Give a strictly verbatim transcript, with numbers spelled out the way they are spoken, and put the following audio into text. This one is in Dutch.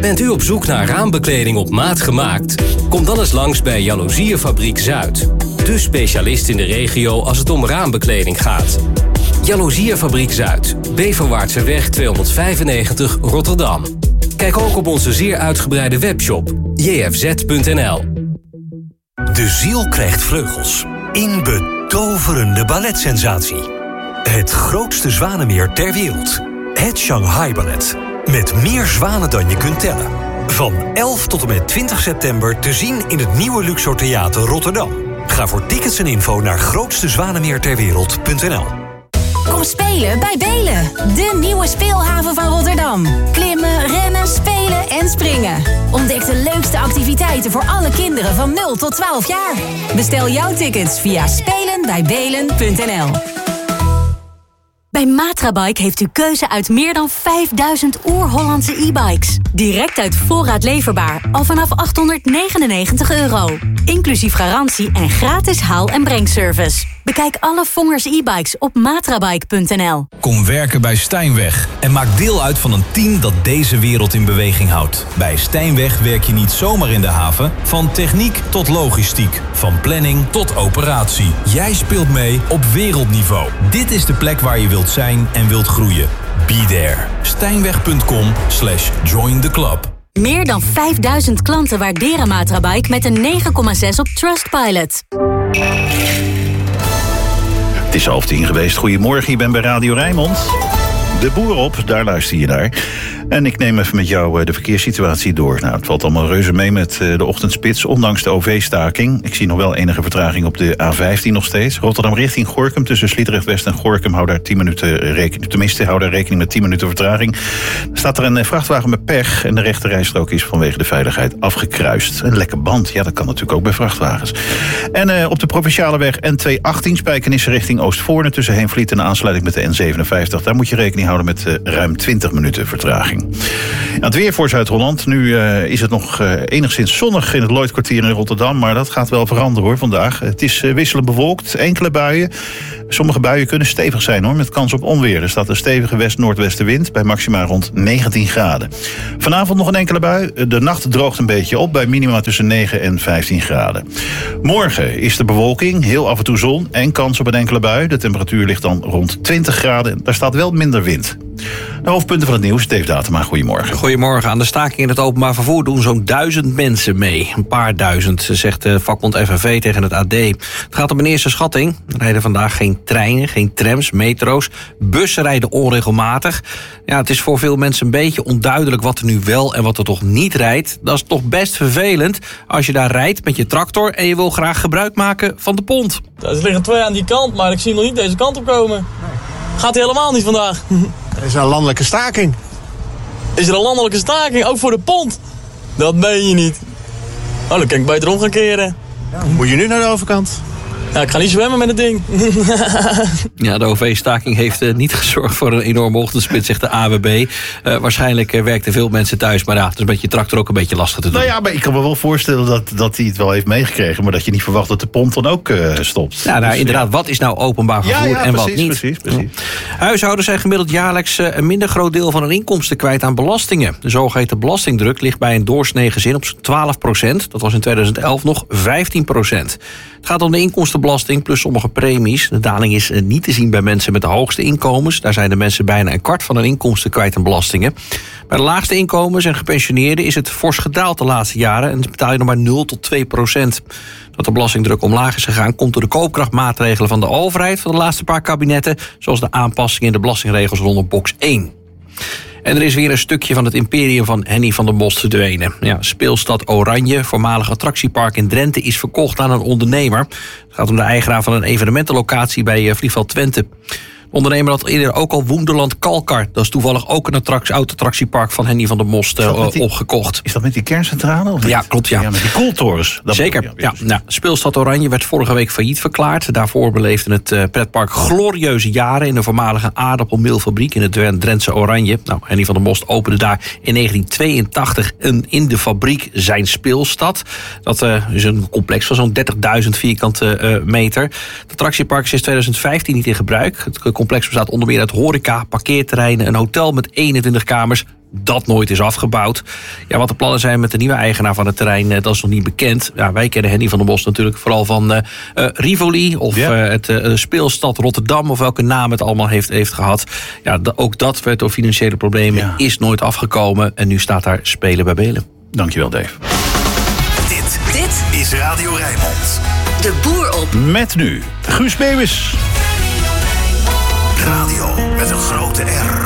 Bent u op zoek naar raambekleding op maat gemaakt? Kom dan eens langs bij Jaloeziefabriek Zuid. De specialist in de regio als het om raambekleding gaat. Jaloeziefabriek Zuid, Beverwaartseweg tweehonderdvijfennegentig Rotterdam. Kijk ook op onze zeer uitgebreide webshop j f z punt n l. De ziel krijgt vleugels. In betoverende balletsensatie. Het grootste zwanenmeer ter wereld. Het Shanghai Ballet. Met meer zwanen dan je kunt tellen. Van elf tot en met twintig september te zien in het nieuwe Luxor Theater Rotterdam. Ga voor tickets en info naar grootste zwanenmeer ter wereld punt n l. Kom spelen bij Belen, de nieuwe speelhaven van Rotterdam. Klimmen, rennen, spelen en springen. Ontdek de leukste activiteiten voor alle kinderen van nul tot twaalf jaar. Bestel jouw tickets via spelen bij belen punt n l. Bij Matrabike heeft u keuze uit meer dan vijfduizend oer-Hollandse e-bikes. Direct uit voorraad leverbaar, al vanaf achthonderdnegenennegentig euro. Inclusief garantie en gratis haal- en brengservice. Bekijk alle Vongers e-bikes op matrabike punt n l. Kom werken bij Stijnweg en maak deel uit van een team dat deze wereld in beweging houdt. Bij Stijnweg werk je niet zomaar in de haven, van techniek tot logistiek, van planning tot operatie. Jij speelt mee op wereldniveau. Dit is de plek waar je wilt zijn en wilt groeien. Be there. Stijnweg punt com slash join the club. Meer dan vijfduizend klanten waarderen Matrabike met een negen komma zes op Trustpilot. Het is half tien geweest. Goedemorgen, je bent bij Radio Rijnmond. De boer op, daar luister je naar. En ik neem even met jou de verkeerssituatie door. Nou, het valt allemaal reuze mee met de ochtendspits, ondanks de O V-staking. Ik zie nog wel enige vertraging op de A vijftien nog steeds. Rotterdam richting Gorinchem, tussen Sliedrecht West en Gorinchem. Hou daar tien minuten rekening, tenminste, hou daar rekening met tien minuten vertraging. Er staat er een vrachtwagen met pech en de rechterrijstrook is vanwege de veiligheid afgekruist. Een lekke band, ja, dat kan natuurlijk ook bij vrachtwagens. En uh, op de provinciale weg N tweehonderdachttien, Spijkenisse richting Oostvoorne, tussen Heenvliet en de aansluiting met de N zevenenvijftig. Daar moet je rekening houden met uh, ruim twintig minuten vertraging. Nou, het weer voor Zuid-Holland. Nu uh, is het nog uh, enigszins zonnig in het Lloydkwartier in Rotterdam, maar dat gaat wel veranderen hoor vandaag. Het is uh, wisselend bewolkt, enkele buien. Sommige buien kunnen stevig zijn hoor, met kans op onweer. Er staat een stevige west-noordwestenwind bij maxima rond negentien graden. Vanavond nog een enkele bui. De nacht droogt een beetje op bij minima tussen negen en vijftien graden. Morgen is de bewolking, heel af en toe zon en kans op een enkele bui. De temperatuur ligt dan rond twintig graden. Daar staat wel minder wind. De hoofdpunten van het nieuws, Dave Datema, goedemorgen. Goedemorgen. Aan de staking in het openbaar vervoer doen zo'n duizend mensen mee. Een paar duizend, zegt de vakbond F N V tegen het A D. Het gaat om een eerste schatting. Er rijden vandaag geen treinen, geen trams, metro's. Bussen rijden onregelmatig. Ja, het is voor veel mensen een beetje onduidelijk wat er nu wel en wat er toch niet rijdt. Dat is toch best vervelend als je daar rijdt met je tractor en je wil graag gebruik maken van de pont. Er liggen twee aan die kant, maar ik zie hem nog niet deze kant op komen. Gaat hij helemaal niet vandaag. Er is een landelijke staking. Is er een landelijke staking? Ook voor de pont? Dat meen je niet. Oh, dan kan ik beter om gaan keren. Ja, moet je nu naar de overkant? Ja, ik ga niet zwemmen met het ding. Ja, de O V-staking heeft uh, niet gezorgd voor een enorme ochtendspits, zegt de A W B. Uh, waarschijnlijk uh, werkten veel mensen thuis, maar ja, het is met je tractor ook een beetje lastig te doen. Nou ja, maar ik kan me wel voorstellen dat, dat hij het wel heeft meegekregen, maar dat je niet verwacht dat de pont dan ook uh, stopt. Ja, nou dus, inderdaad, ja. Wat is nou openbaar vervoer ja, ja, en precies, wat niet? Precies, precies. Ja. Huishoudens zijn gemiddeld jaarlijks uh, een minder groot deel van hun inkomsten kwijt aan belastingen. De zogeheten belastingdruk ligt bij een doorsnee gezin op twaalf procent. Dat was in tweeduizend elf nog vijftien procent. Het gaat om de inkomstenbelasting plus sommige premies. De daling is niet te zien bij mensen met de hoogste inkomens. Daar zijn de mensen bijna een kwart van hun inkomsten kwijt aan belastingen. Bij de laagste inkomens en gepensioneerden is het fors gedaald de laatste jaren en betaal je nog maar nul tot twee procent. Dat de belastingdruk omlaag is gegaan komt door de koopkrachtmaatregelen van de overheid van de laatste paar kabinetten, zoals de aanpassingen in de belastingregels rondom box één. En er is weer een stukje van het imperium van Henny van der Most verdwenen. Ja, Speelstad Oranje, voormalig attractiepark in Drenthe, is verkocht aan een ondernemer. Het gaat om de eigenaar van een evenementenlocatie bij Vliegveld Twente. De ondernemer had eerder ook al Woenderland Kalkar. Dat is toevallig ook een attractie, oud attractiepark van Henny van der Most uh, die, opgekocht. Is dat met die kerncentrale? Of ja, klopt, ja. ja. Met die kooltorens. Zeker, ja. ja. Nou, Speelstad Oranje werd vorige week failliet verklaard. Daarvoor beleefde het uh, pretpark glorieuze jaren in de voormalige aardappelmeelfabriek in het Drentse Oranje. Nou, Henny van der Most opende daar in negentien tweeëntachtig een in de fabriek zijn speelstad. Dat uh, is een complex van zo'n dertigduizend vierkante uh, meter. Het attractiepark is sinds tweeduizend vijftien niet in gebruik. Het complex bestaat onder meer uit horeca, parkeerterreinen, een hotel met eenentwintig kamers, dat nooit is afgebouwd. Ja, wat de plannen zijn met de nieuwe eigenaar van het terrein, dat is nog niet bekend. Ja, wij kennen Henny van der Bos natuurlijk vooral van uh, uh, Rivoli of ja. uh, het uh, speelstad Rotterdam, of welke naam het allemaal heeft, heeft gehad. Ja, d- ook dat werd door financiële problemen ja. is nooit afgekomen. En nu staat daar Spelen bij Belen. Dankjewel, Dave. Dit, dit is Radio Rijnmond. De boer op. Met nu Guus Meeuwis. Radio met een grote R.